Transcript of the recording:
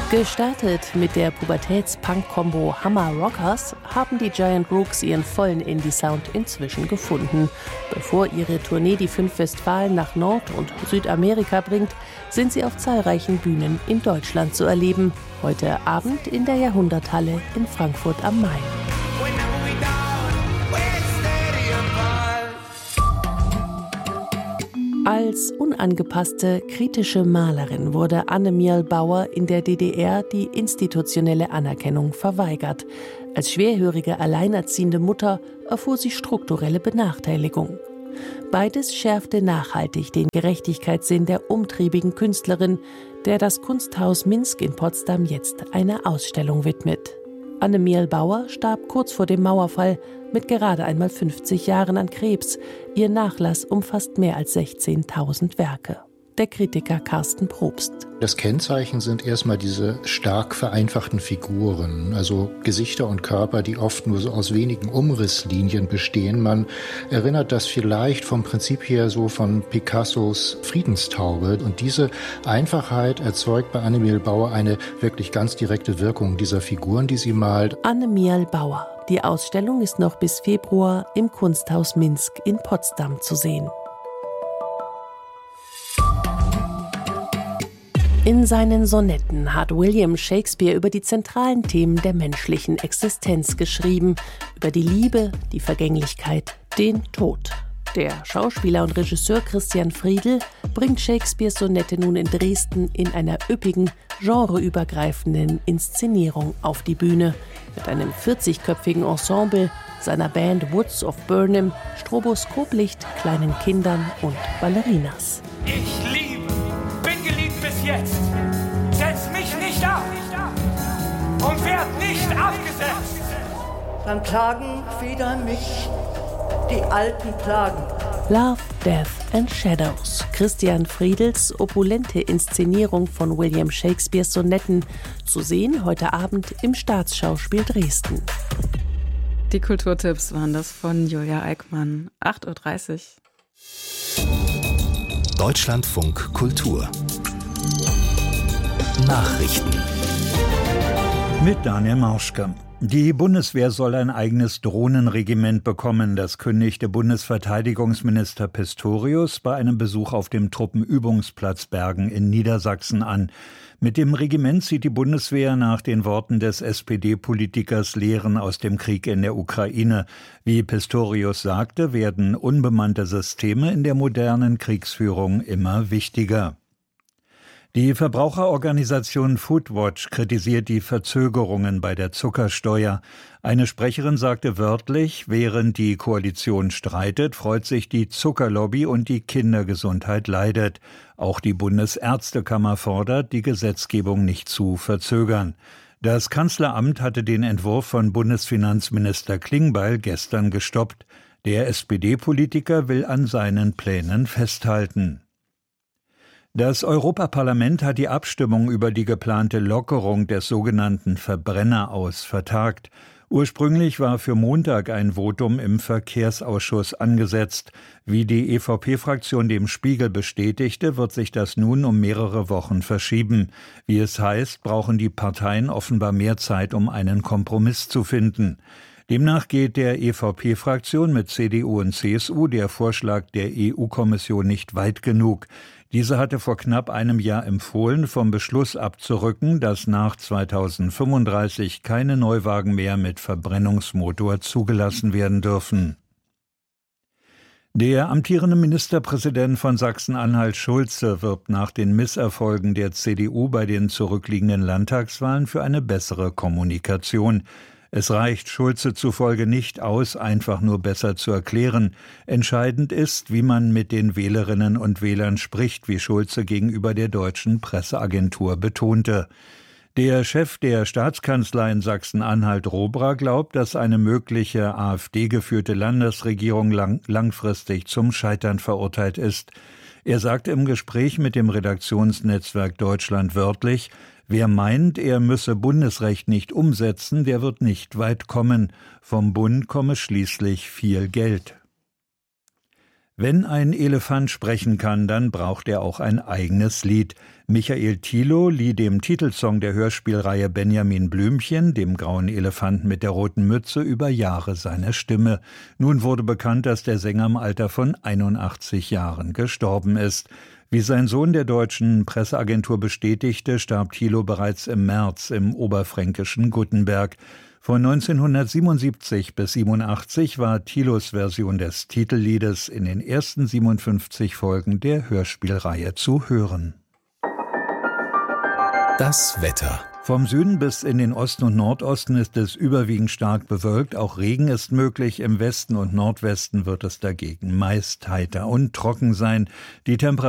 Gestartet mit der Pubertäts-Punk-Kombo Hammer Rockers haben die Giant Rooks ihren vollen Indie-Sound inzwischen gefunden. Bevor ihre Tournee die 5 Westfalen nach Nord- und Südamerika bringt, sind sie auf zahlreichen Bühnen in Deutschland zu erleben. Heute Abend in der Jahrhunderthalle in Frankfurt am Main. Als unangepasste, kritische Malerin wurde Anne-Miel Bauer in der DDR die institutionelle Anerkennung verweigert. Als schwerhörige, alleinerziehende Mutter erfuhr sie strukturelle Benachteiligung. Beides schärfte nachhaltig den Gerechtigkeitssinn der umtriebigen Künstlerin, der das Kunsthaus Minsk in Potsdam jetzt eine Ausstellung widmet. Anne-Miel Bauer starb kurz vor dem Mauerfall mit gerade einmal 50 Jahren an Krebs. Ihr Nachlass umfasst mehr als 16.000 Werke. Der Kritiker Carsten Probst. Das Kennzeichen sind erstmal diese stark vereinfachten Figuren, also Gesichter und Körper, die oft nur so aus wenigen Umrisslinien bestehen. Man erinnert das vielleicht vom Prinzip her so von Picassos Friedenstaube. Und diese Einfachheit erzeugt bei Anne-Miel Bauer eine wirklich ganz direkte Wirkung dieser Figuren, die sie malt. Anne-Miel Bauer. Die Ausstellung ist noch bis Februar im Kunsthaus Minsk in Potsdam zu sehen. In seinen Sonetten hat William Shakespeare über die zentralen Themen der menschlichen Existenz geschrieben, über die Liebe, die Vergänglichkeit, den Tod. Der Schauspieler und Regisseur Christian Friedl bringt Shakespeares Sonette nun in Dresden in einer üppigen, genreübergreifenden Inszenierung auf die Bühne. Mit einem 40-köpfigen Ensemble, seiner Band Woods of Burnham, Stroboskoplicht, kleinen Kindern und Ballerinas. Ich liebe, bin geliebt bis jetzt. Setz mich nicht ab und werd nicht abgesetzt. Dann klagen wieder mich die alten Plagen. Love, Death and Shadows. Christian Friedls opulente Inszenierung von William Shakespeares Sonetten. Zu sehen heute Abend im Staatsschauspiel Dresden. Die Kulturtipps waren das von Julia Eickmann. 8.30 Uhr. Deutschlandfunk Kultur. Nachrichten. Mit Daniel Mauschke. Die Bundeswehr soll ein eigenes Drohnenregiment bekommen. Das kündigte Bundesverteidigungsminister Pistorius bei einem Besuch auf dem Truppenübungsplatz Bergen in Niedersachsen an. Mit dem Regiment zieht die Bundeswehr nach den Worten des SPD-Politikers Lehren aus dem Krieg in der Ukraine. Wie Pistorius sagte, werden unbemannte Systeme in der modernen Kriegsführung immer wichtiger. Die Verbraucherorganisation Foodwatch kritisiert die Verzögerungen bei der Zuckersteuer. Eine Sprecherin sagte wörtlich, während die Koalition streitet, freut sich die Zuckerlobby und die Kindergesundheit leidet. Auch die Bundesärztekammer fordert, die Gesetzgebung nicht zu verzögern. Das Kanzleramt hatte den Entwurf von Bundesfinanzminister Klingbeil gestern gestoppt. Der SPD-Politiker will an seinen Plänen festhalten. Das Europaparlament hat die Abstimmung über die geplante Lockerung des sogenannten Verbrenneraus vertagt. Ursprünglich war für Montag ein Votum im Verkehrsausschuss angesetzt. Wie die EVP-Fraktion dem Spiegel bestätigte, wird sich das nun um mehrere Wochen verschieben. Wie es heißt, brauchen die Parteien offenbar mehr Zeit, um einen Kompromiss zu finden. Demnach geht der EVP-Fraktion mit CDU und CSU der Vorschlag der EU-Kommission nicht weit genug. Diese hatte vor knapp einem Jahr empfohlen, vom Beschluss abzurücken, dass nach 2035 keine Neuwagen mehr mit Verbrennungsmotor zugelassen werden dürfen. Der amtierende Ministerpräsident von Sachsen-Anhalt Schulze wirbt nach den Misserfolgen der CDU bei den zurückliegenden Landtagswahlen für eine bessere Kommunikation. Es reicht Schulze zufolge nicht aus, einfach nur besser zu erklären. Entscheidend ist, wie man mit den Wählerinnen und Wählern spricht, wie Schulze gegenüber der deutschen Presseagentur betonte. Der Chef der Staatskanzlei in Sachsen-Anhalt Robra glaubt, dass eine mögliche AfD-geführte Landesregierung langfristig zum Scheitern verurteilt ist. Er sagte im Gespräch mit dem Redaktionsnetzwerk Deutschland wörtlich, wer meint, er müsse Bundesrecht nicht umsetzen, der wird nicht weit kommen. Vom Bund komme schließlich viel Geld. Wenn ein Elefant sprechen kann, dann braucht er auch ein eigenes Lied. Michael Thilow lieh dem Titelsong der Hörspielreihe Benjamin Blümchen, dem grauen Elefanten mit der roten Mütze, über Jahre seine Stimme. Nun wurde bekannt, dass der Sänger im Alter von 81 Jahren gestorben ist. Wie sein Sohn der deutschen Presseagentur bestätigte, starb Thilow bereits im März im oberfränkischen Guttenberg. Von 1977 bis 87 war Thilows Version des Titelliedes in den ersten 57 Folgen der Hörspielreihe zu hören. Das Wetter. Vom Süden bis in den Osten und Nordosten ist es überwiegend stark bewölkt. Auch Regen ist möglich. Im Westen und Nordwesten wird es dagegen meist heiter und trocken sein. Die Temperatur